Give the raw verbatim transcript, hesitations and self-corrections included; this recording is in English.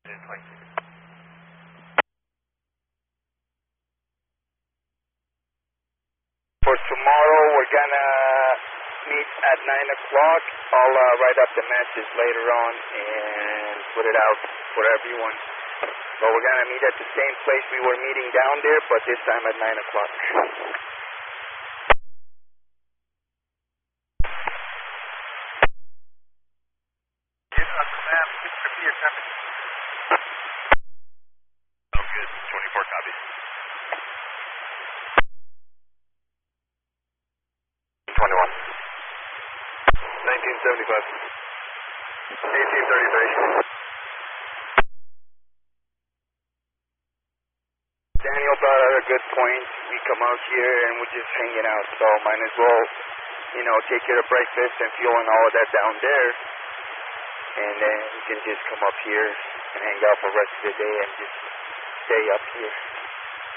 For tomorrow, we're gonna meet at nine o'clock. I'll uh, write up the message later on and put it out for everyone. But we're gonna meet at the same place we were meeting down there, but this time at nine o'clock. twenty-four copies. twenty-one. nineteen seventy-five. eighteen thirty-three. Daniel brought out a good point. We come out here and we're just hanging out, so might as well, you know, take care of breakfast and fuel and all of that down there. And then we can just come up here and hang out for the rest of the day and just stay up here.